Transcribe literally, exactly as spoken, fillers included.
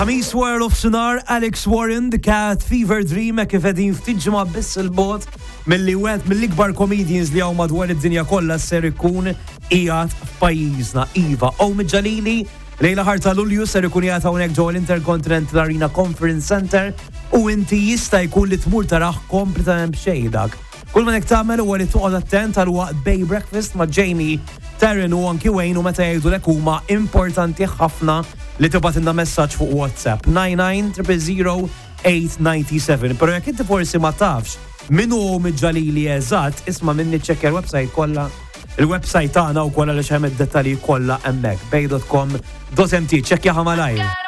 Il-ħamis World of Sonar, Alex Warren, The Cat Fever Dream, kif qegħdin ftit ġimgħa biss il-bot milli wieħed mill-ikbar comedians li hawn madwar id-dinja kollha ser ikun qiegħed f'pajjiżna. Iva Omid Jalili lejla ħarta Lulju ser ikun qiegħed hawnhekk ġewwa l-Intercontinental Arena Conference Center u inti jista' jkun li tmur taraħ kompletament b'xejdak. Kull ma nek tagħmel huwa li toqgħod attent għal waqt Bay Breakfast ma' Jamie Taryn u anki Wayne u meta jgħidulek huma importanti ħafna li tibgħat inna messaġġ fuq WhatsApp nine nine zero zero eight nine seven. Però jekk inti forsi ma tafx min hu Omid Jalili eżatt, isma' minni ċekkja l-website kollha. Il-website tagħna wkoll għaliex hemm id-dettalji kollha hemmhekk bay dot com dot m t. ċekkjaha malajr.